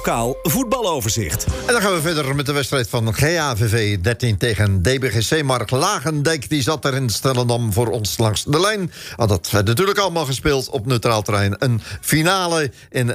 Lokaal voetbaloverzicht. En dan gaan we verder met de wedstrijd van GAVV 13 tegen DBGC. Mark Lagendijk die zat er in Stellendam voor ons langs de lijn. Dat werd natuurlijk allemaal gespeeld op neutraal terrein. Een finale in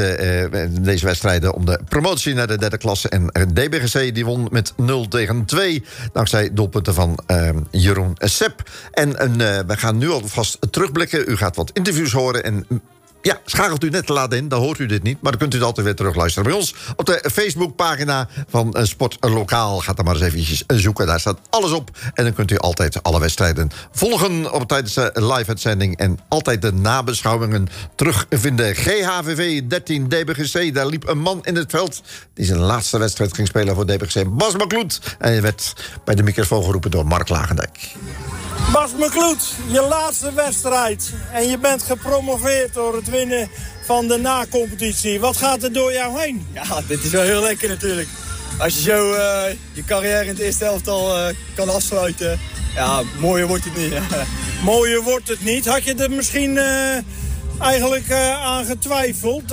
deze wedstrijden om de promotie naar de derde klasse. En DBGC die won met 0-2. Dankzij doelpunten van Jeroen Sepp. En we gaan nu alvast terugblikken. U gaat wat interviews horen en... Ja, schakelt u net te laat in, dan hoort u dit niet. Maar dan kunt u het altijd weer terugluisteren bij ons op de Facebookpagina van Sport Lokaal. Gaat er maar eens eventjes zoeken, daar staat alles op. En dan kunt u altijd alle wedstrijden volgen tijdens de live-uitzending. En altijd de nabeschouwingen terugvinden. GHVV 13 DBGC, daar liep een man in het veld... die zijn laatste wedstrijd ging spelen voor DBGC, Bas Makloet. En hij werd bij de microfoon geroepen door Mark Lagendijk. Bas Makloet, je laatste wedstrijd. En je bent gepromoveerd door het winnen van de na-competitie. Wat gaat er door jou heen? Ja, dit is wel heel lekker natuurlijk. Als je zo je carrière in het eerste elftal kan afsluiten. Ja, mooier wordt het niet. Mooier wordt het niet. Had je er misschien eigenlijk aan getwijfeld?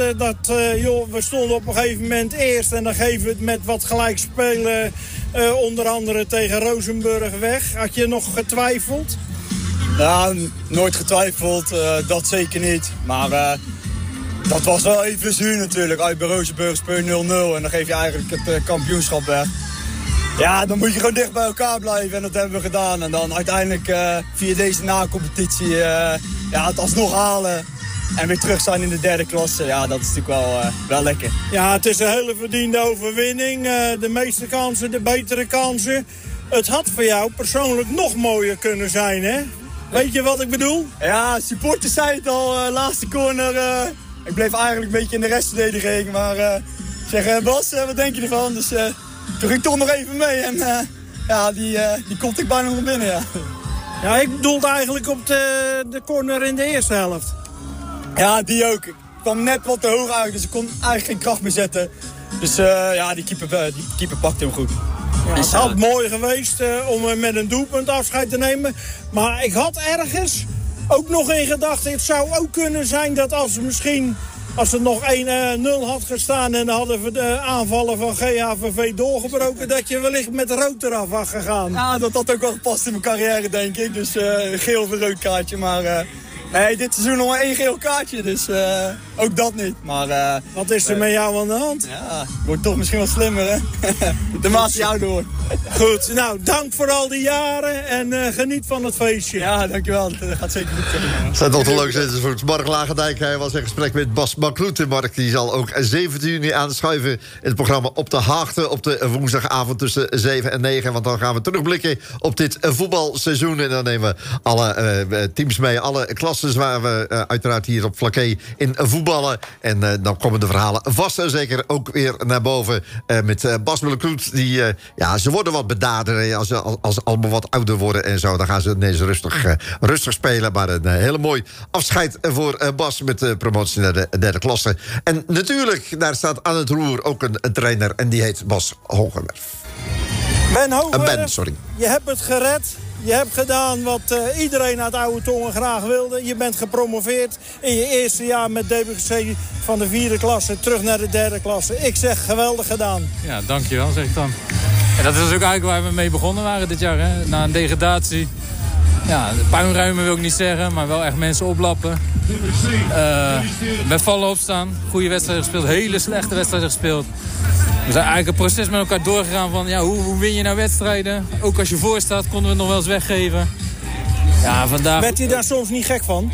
We stonden op een gegeven moment eerst. En dan geven we het met wat gelijk spelen... onder andere tegen Rozenburg weg. Had je nog getwijfeld? Ja, nooit getwijfeld. Dat zeker niet. Maar dat was wel even zuur natuurlijk. Uit bij Rozenburg speel je 0-0. En dan geef je eigenlijk het kampioenschap weg. Ja, dan moet je gewoon dicht bij elkaar blijven. En dat hebben we gedaan. En dan uiteindelijk via deze na-competitie het alsnog halen. En weer terug zijn in de derde klasse, ja, dat is natuurlijk wel lekker. Ja, het is een hele verdiende overwinning. De meeste kansen, de betere kansen. Het had voor jou persoonlijk nog mooier kunnen zijn, hè? Weet je wat ik bedoel? Ja, supporters zei het al, laatste corner. Ik bleef eigenlijk een beetje in de restverdediging. Maar zeg, Bas, wat denk je ervan? Dus toen ging ik toch nog even mee. En die komt ik bijna nog binnen, ja. Ja, ik bedoelde eigenlijk op de corner in de eerste helft. Ja, die ook. Ik kwam net wat te hoog uit, dus ik kon eigenlijk geen kracht meer zetten. Dus die keeper pakte hem goed. Ja, het had mooi geweest om met een doelpunt afscheid te nemen. Maar ik had ergens ook nog in gedachten... het zou ook kunnen zijn dat als het nog 1-0 had gestaan... en dan hadden we de aanvallen van GHVV doorgebroken... dat je wellicht met rood eraf was gegaan. Ja, dat had ook wel gepast in mijn carrière, denk ik. Dus geel of een rood kaartje, maar... Nee, dit seizoen nog maar 1 geel kaartje, dus ook dat niet. Maar, wat is er met jou aan de hand? Ja, wordt toch misschien wel slimmer, hè? De maat jou door. Goed, nou, dank voor al die jaren en geniet van het feestje. Ja, dankjewel. Dat gaat zeker goed komen. Zijn toch de leukste interviews. Mark Lagendijk, hij was in gesprek met Bas Makloet. En Mark die zal ook 17 juni aanschuiven in het programma Op de Haagte... op de woensdagavond tussen 7 en 9. Want dan gaan we terugblikken op dit voetbalseizoen. En dan nemen we alle teams mee, alle klassen waar we uiteraard hier op Flaké in voetballen. En dan komen de verhalen vast en zeker ook weer naar boven met Bas Makloet. Die, ze worden wat bedaarder als ze allemaal wat ouder worden en zo. Dan gaan ze ineens rustig spelen. Maar een hele mooi afscheid voor Bas met de promotie naar de derde klasse. En natuurlijk, daar staat aan het roer ook een trainer en die heet Bas Hogenwerf. Ben, sorry. Je hebt het gered. Je hebt gedaan wat iedereen uit Oude Tongen graag wilde. Je bent gepromoveerd in je eerste jaar met DBGC van de 4e klasse terug naar de derde klasse. Ik zeg geweldig gedaan. Ja, dankjewel, zeg ik dan. En dat is ook eigenlijk waar we mee begonnen waren dit jaar. Hè? Na een degradatie. Ja, puinruimen wil ik niet zeggen, maar wel echt mensen oplappen. Met vallen opstaan. Goede wedstrijden gespeeld, hele slechte wedstrijden gespeeld. We zijn eigenlijk een proces met elkaar doorgegaan van hoe win je nou wedstrijden. Ook als je voor staat konden we het nog wel eens weggeven. Ja, vandaag... Werd je daar soms niet gek van?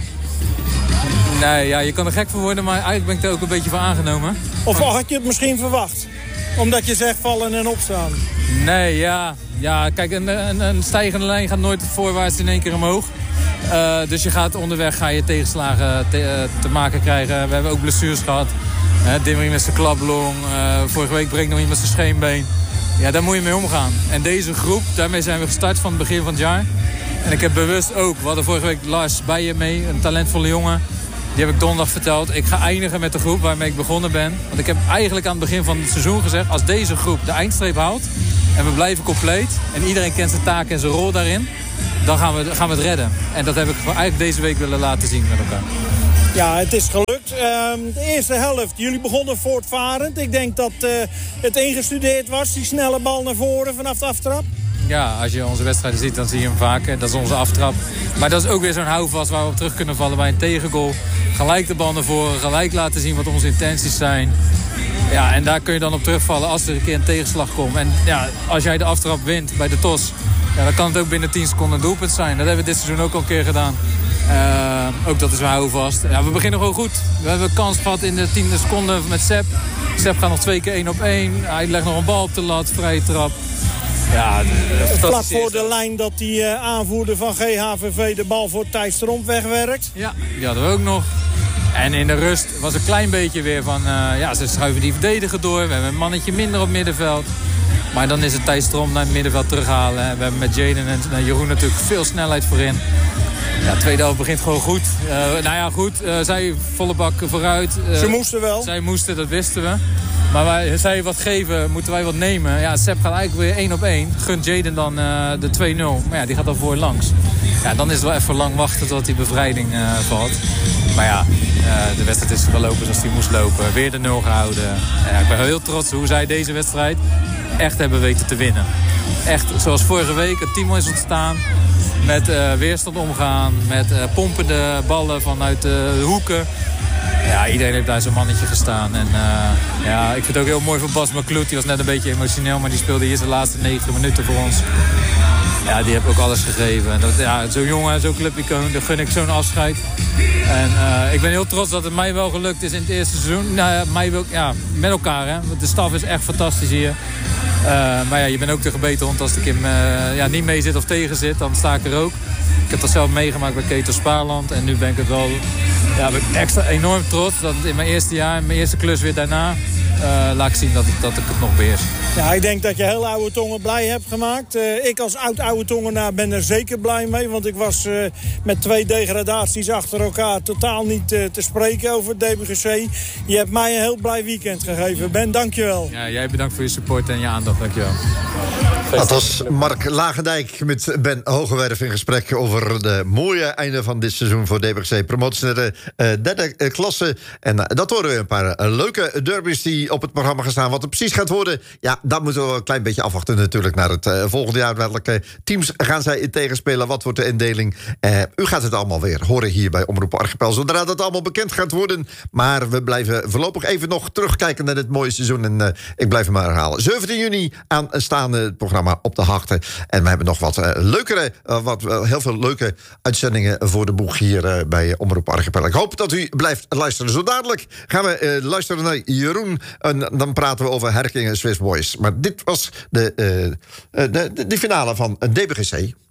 Nee, ja, je kan er gek van worden, maar eigenlijk ben ik er ook een beetje van aangenomen. Of had je het misschien verwacht? Omdat je zegt vallen en opstaan. Nee, ja kijk, een stijgende lijn gaat nooit voorwaarts in één keer omhoog. Dus je gaat onderweg tegenslagen te maken krijgen. We hebben ook blessures gehad. Dimmering met zijn klaplong. Vorige week breekt nog iemand zijn scheenbeen. Ja, daar moet je mee omgaan. En deze groep, daarmee zijn we gestart van het begin van het jaar. En ik heb bewust ook, we hadden vorige week Lars Bijen mee, een talentvolle jongen. Die heb ik donderdag verteld. Ik ga eindigen met de groep waarmee ik begonnen ben. Want ik heb eigenlijk aan het begin van het seizoen gezegd... als deze groep de eindstreep houdt en we blijven compleet... en iedereen kent zijn taak en zijn rol daarin... dan gaan we het redden. En dat heb ik eigenlijk deze week willen laten zien met elkaar. Ja, het is gelukt. De eerste helft, jullie begonnen voortvarend. Ik denk dat het ingestudeerd was, die snelle bal naar voren vanaf de aftrap. Ja, als je onze wedstrijden ziet, dan zie je hem vaak. Dat is onze aftrap. Maar dat is ook weer zo'n houvast waar we op terug kunnen vallen bij een tegengoal. Gelijk de bal naar voren, gelijk laten zien wat onze intenties zijn. Ja, en daar kun je dan op terugvallen als er een keer een tegenslag komt. En ja, als jij de aftrap wint bij de TOS, ja, dan kan het ook binnen 10 seconden een doelpunt zijn. Dat hebben we dit seizoen ook al een keer gedaan. Ook dat is een houvast. Ja, we beginnen gewoon goed. We hebben een kans gehad in de 10e seconde met Sepp. Sepp gaat nog 2 keer 1 op 1. Hij legt nog een bal op de lat, vrije trap. Ja, vlak voor de lijn dat die aanvoerder van GHVV de bal voor Thijs Tromp wegwerkt. Ja, die hadden we ook nog. En in de rust was een klein beetje weer van... ze schuiven die verdediger door. We hebben een mannetje minder op middenveld. Maar dan is het Thijs Tromp naar het middenveld terughalen. We hebben met Jaden en Jeroen natuurlijk veel snelheid voorin. Ja, de tweede helft begint gewoon goed. Zij volle bak vooruit. Ze moesten wel. Zij moesten, dat wisten we. Maar zij wat geven, moeten wij wat nemen. Ja, Sepp gaat eigenlijk weer 1 op 1. Gunt Jaden dan de 2-0. Maar ja, die gaat dan voor langs. Ja, dan is het wel even lang wachten tot die bevrijding valt. Maar ja, de wedstrijd is gelopen zoals die moest lopen. Weer de 0 gehouden. Ja, ik ben heel trots hoe zij deze wedstrijd echt hebben weten te winnen. Echt, zoals vorige week, het team is ontstaan. Met weerstand omgaan, met pompende ballen vanuit de hoeken. Ja, iedereen heeft daar zo'n mannetje gestaan. En ik vind het ook heel mooi voor Bas McCloud. Die was net een beetje emotioneel, maar die speelde hier zijn laatste 9 minuten voor ons. Ja, die heeft ook alles gegeven. En zo'n jongen, zo'n clubicoon, daar gun ik zo'n afscheid. En ik ben heel trots dat het mij wel gelukt is in het eerste seizoen. Met elkaar, hè. Want de staf is echt fantastisch hier. Maar ja, je bent ook de gebeten hond als de Kim niet mee zit of tegen zit. Dan sta ik er ook. Ik heb dat zelf meegemaakt bij Ketel Spaarland. En nu ben ik het wel ben ik extra enorm trots dat in mijn eerste jaar, in mijn eerste klus weer daarna, laat ik zien dat ik het nog beheers. Ja, ik denk dat je heel Oude Tongen blij hebt gemaakt. Ik als oud Oude Tongenaar ben er zeker blij mee. Want ik was met 2 degradaties achter elkaar totaal niet te spreken over het DBGC. Je hebt mij een heel blij weekend gegeven. Ben, dankjewel. Ja, jij bedankt voor je support en je aandacht. Dankjewel. Dat was Mark Lagendijk met Ben Hogewerf in gesprek over de mooie einde van dit seizoen voor DBGC. Promotie naar de 3e klasse. En dat horen we een paar leuke derbies die op het programma gaan staan. Wat het precies gaat worden, ja, dat moeten we een klein beetje afwachten natuurlijk naar het volgende jaar. Welke teams gaan zij tegenspelen? Wat wordt de indeling? U gaat het allemaal weer horen hier bij Omroep Archipel. Zodra dat allemaal bekend gaat worden. Maar we blijven voorlopig even nog terugkijken naar dit mooie seizoen. En ik blijf hem maar herhalen. 17 juni aanstaande het programma op de Harten. En we hebben nog wat heel veel leuke uitzendingen voor de boeg hier bij Omroep Archipel. Ik hoop dat u blijft luisteren. Zo dadelijk gaan we luisteren naar Jeroen. En dan praten we over Herkingen Swiss Boys. Maar dit was de finale van DBGC.